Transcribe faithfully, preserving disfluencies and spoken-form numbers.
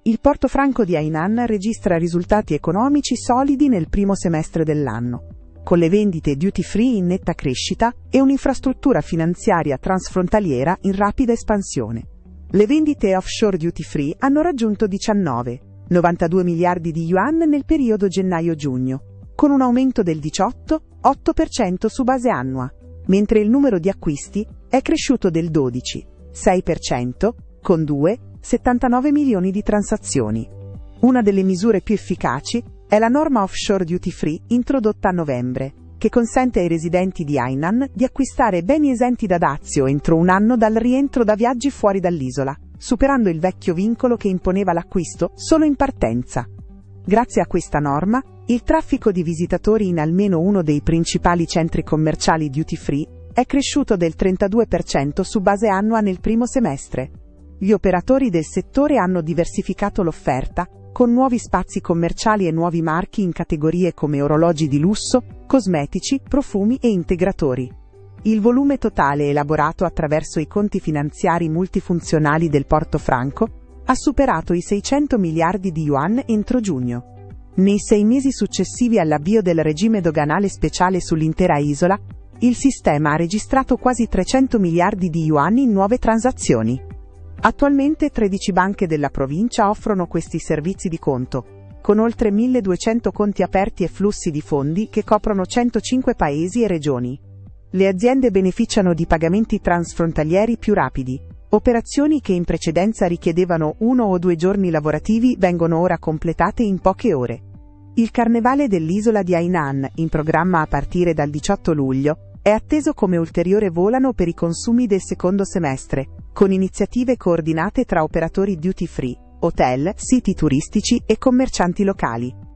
Il Portofranco di Hainan registra risultati economici solidi nel primo semestre dell'anno, con le vendite duty free in netta crescita e un'infrastruttura finanziaria transfrontaliera in rapida espansione. Le vendite offshore duty free hanno raggiunto diciannove virgola novantadue miliardi di yuan nel periodo gennaio-giugno, con un aumento del diciotto virgola otto per cento su base annua, mentre il numero di acquisti è cresciuto del dodici virgola sei per cento, con due virgola settantanove milioni di transazioni. Una delle misure più efficaci è la norma offshore duty free introdotta a novembre, che consente ai residenti di Hainan di acquistare beni esenti da dazio entro un anno dal rientro da viaggi fuori dall'isola, superando il vecchio vincolo che imponeva l'acquisto solo in partenza. Grazie a questa norma, il traffico di visitatori in almeno uno dei principali centri commerciali duty free è cresciuto del trentadue per cento su base annua nel primo semestre. Gli operatori del settore hanno diversificato l'offerta, con nuovi spazi commerciali e nuovi marchi in categorie come orologi di lusso, cosmetici, profumi e integratori. Il volume totale elaborato attraverso i conti finanziari multifunzionali del Portofranco ha superato i seicento miliardi di yuan entro giugno. Nei sei mesi successivi all'avvio del regime doganale speciale sull'intera isola, il sistema ha registrato quasi trecento miliardi di yuan in nuove transazioni. Attualmente tredici banche della provincia offrono questi servizi di conto, con oltre milleduecento conti aperti e flussi di fondi che coprono centocinque paesi e regioni. Le aziende beneficiano di pagamenti transfrontalieri più rapidi. Operazioni che in precedenza richiedevano uno o due giorni lavorativi vengono ora completate in poche ore. Il Carnevale dell'isola di Hainan, in programma a partire dal diciotto luglio, è atteso come ulteriore volano per i consumi del secondo semestre, con iniziative coordinate tra operatori duty free, hotel, siti turistici e commercianti locali.